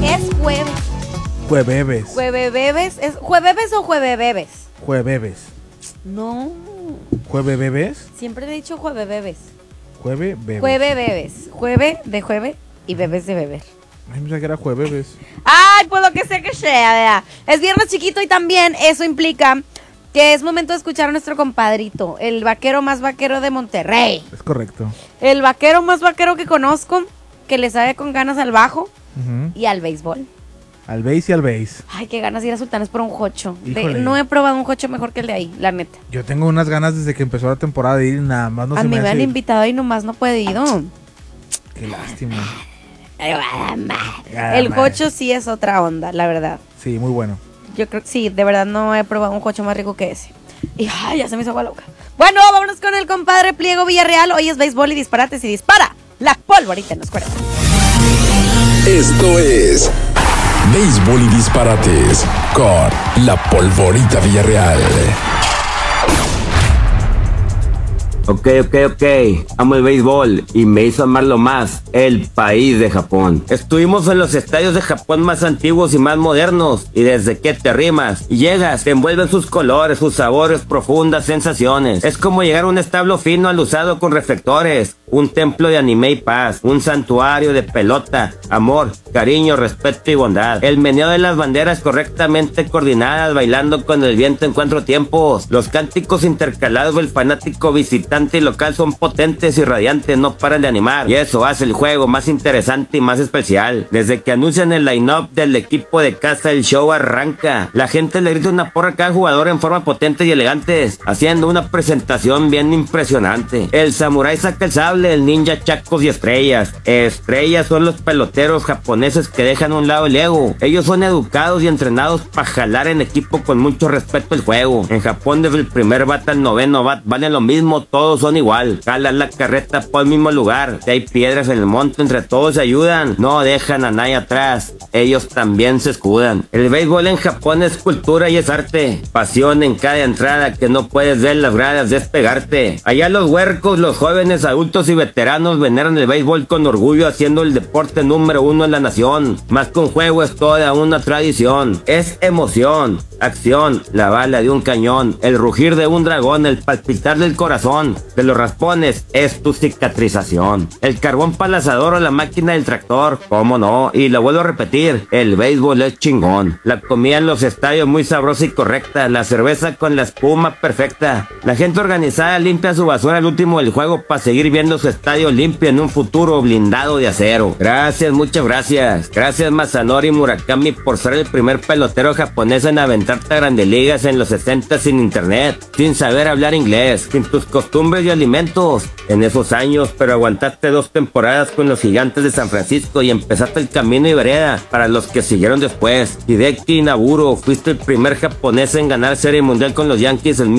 Es jueves. Jueves. Jueves. ¿Es jueves o jueves? Jueves. No. ¿Jueves? Siempre he dicho jueves. Jueves. Jueve de jueve y bebés de beber. Ay, pensaba que era jueves. Ay, pues lo que sea que sea, vea. Es viernes chiquito y también eso implica que es momento de escuchar a nuestro compadrito, el vaquero más vaquero de Monterrey. Es correcto. El vaquero más vaquero que conozco, que le sabe con ganas al bajo y al béisbol. Al base y al base. Ay, qué ganas de ir a Sultanes por un jocho. No he probado un jocho mejor que el de ahí, la neta. Yo tengo unas ganas desde que empezó la temporada de ir, nada más no a se mí me me han hace. invitado y nomás no he podido. Qué lástima. El jocho sí es otra onda, la verdad. Sí, muy bueno. Yo creo que sí, de verdad no he probado un jocho más rico que ese. Y ay, ya se me hizo agua loca. Bueno, vámonos con el compadre Pliego Villarreal. Hoy es béisbol y disparates y dispara la pólvorita en los cuernos. Esto es Béisbol y Disparates con la Polvorita Villarreal. Ok. Amo el béisbol y me hizo amarlo más, el país de Japón. Estuvimos en los estadios de Japón más antiguos y más modernos, y desde que te arrimas y llegas, te envuelven sus colores, sus sabores, profundas sensaciones. Es como llegar a un establo fino alusado con reflectores, un templo de anime y paz, un santuario de pelota, amor, cariño, respeto y bondad. El meneo de las banderas correctamente coordinadas, bailando con el viento en cuatro tiempos. Los cánticos intercalados del fanático visitante y local son potentes y radiantes, no paran de animar, y eso hace el juego más interesante y más especial. Desde que anuncian el line-up del equipo de casa, el show arranca. La gente le grita una porra a cada jugador en forma potente y elegantes, haciendo una presentación bien impresionante. El samurái saca el sable, el ninja chacos y estrellas. Estrellas son los peloteros japoneses que dejan a un lado el ego. Ellos son educados y entrenados para jalar en equipo con mucho respeto el juego. En Japón, desde el primer bat al noveno bat valen lo mismo, todos son igual. Jalan la carreta por el mismo lugar. Si hay piedras en el monte, entre todos se ayudan. No dejan a nadie atrás. Ellos también se escudan. El béisbol en Japón es cultura y es arte. Pasión en cada entrada que no puedes ver las gradas despegarte. Allá los huercos, los jóvenes, adultos y veteranos veneran el béisbol con orgullo, haciendo el deporte número uno en la nación. Más que un juego, es toda una tradición. Es emoción, acción, la bala de un cañón, el rugir de un dragón, el palpitar del corazón. De los raspones es tu cicatrización. El carbón para el asador o la máquina del tractor, cómo no, y lo vuelvo a repetir, el béisbol es chingón. La comida en los estadios muy sabrosa y correcta, la cerveza con la espuma perfecta. La gente organizada limpia su basura al último del juego para seguir viendo su estadio limpio en un futuro blindado de acero. Gracias, muchas gracias. Gracias Masanori Murakami por ser el primer pelotero japonés en aventarte a grandes ligas en los 60 sin internet, sin saber hablar inglés, sin tus costumbres y alimentos en esos años, pero aguantaste 2 temporadas con los Gigantes de San Francisco y empezaste el camino y vereda para los que siguieron después. Hideki Naburo, fuiste el primer japonés en ganar Serie Mundial con los Yankees en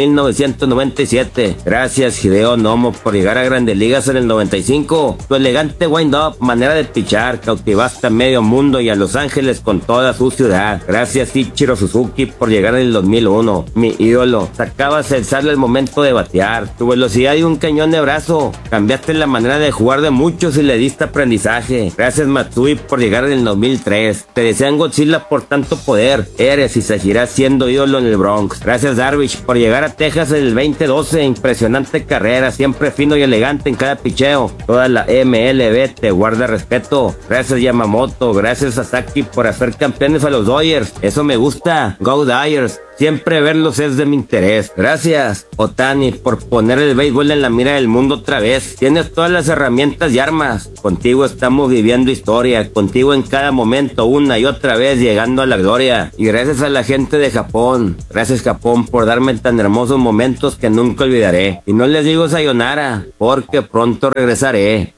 1997. Gracias Hideo Nomo por llegar a Grandes Ligas en el 95. Tu elegante wind-up, manera de pichar, cautivaste a medio mundo y a Los Ángeles con toda su ciudad. Gracias Ichiro Suzuki por llegar en el 2001. Mi ídolo, sacabas el sable al momento de batear. Tu velocidad y un cañón de brazo. Cambiaste la manera de jugar de muchos y le diste aprendizaje. Gracias Matsui por llegar en el 2003. Te desean Godzilla por tanto poder. Eres y seguirás siendo ídolo en el Bronx. Gracias Darvish por llegar a Texas en el 2012. Impresionante carrera, siempre fino y elegante en cada picheo. Toda la MLB te guarda respeto. Gracias Yamamoto. Gracias Sasaki por hacer campeones a los Dodgers. Eso me gusta. Go Dodgers. Siempre verlos es de mi interés. Gracias, Otani, por poner el béisbol en la mira del mundo otra vez. Tienes todas las herramientas y armas. Contigo estamos viviendo historia. Contigo en cada momento, una y otra vez, llegando a la gloria. Y gracias a la gente de Japón. Gracias, Japón, por darme tan hermosos momentos que nunca olvidaré. Y no les digo sayonara, porque pronto regresaré.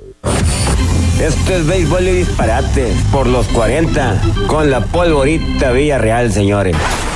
Esto es Béisbol y Disparate por los 40, con la Polvorita Villarreal, señores.